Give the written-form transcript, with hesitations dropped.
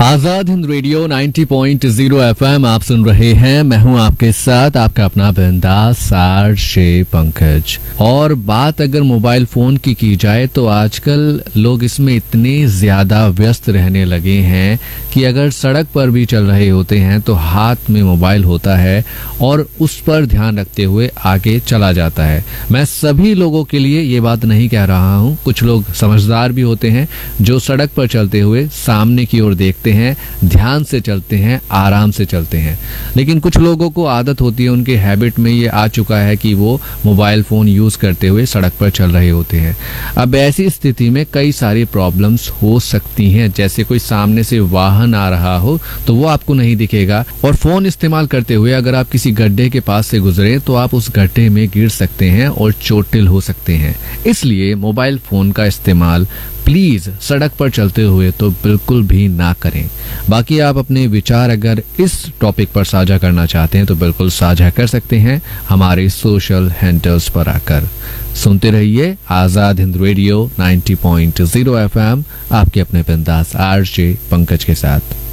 Azad Hind radio 90.0 FM आप सुन रहे हैं। मैं हूं आपके साथ आपका अपना बिंदास आरजे पंकज। और बात अगर मोबाइल फोन की जाए तो आजकल लोग इसमें इतने ज्यादा व्यस्त रहने लगे हैं कि अगर सड़क पर भी चल रहे होते हैं तो हाथ में मोबाइल होता है और उस पर ध्यान रखते हुए आगे चला जाता है। मैं सभी लोगों के लिए ये बात नहीं कह रहा हूं। कुछ लोग समझदार भी होते हैं जो सड़क पर चलते हुए सामने की ओर देखते हैं, ध्यान से चलते हैं, आराम से चलते हैं। लेकिन कुछ लोगों को आदत होती है, उनके हैबिट में ये आ चुका है कि वो मोबाइल फोन यूज करते हुए सड़क पर चल रहे होते हैं। अब ऐसी स्थिति में कई सारी प्रॉब्लम्स हो सकती हैं, जैसे कोई सामने से वाहन आ रहा हो तो वो आपको नहीं दिखेगा और फोन इस्तेमाल करते हुए अगर आप किसी गड्ढे के पास से गुजरे तो आप उस गड्ढे में गिर सकते हैं और चोटिल हो सकते हैं। इसलिए मोबाइल फोन का इस्तेमाल प्लीज सड़क पर चलते हुए तो बिल्कुल भी ना करें। बाकी आप अपने विचार अगर इस टॉपिक पर साझा करना चाहते हैं तो बिल्कुल साझा कर सकते हैं हमारे सोशल हैंडल्स पर आकर। सुनते रहिए आजाद हिंद रेडियो 90.0 एफएम आपके अपने बिंदास आरजे पंकज के साथ।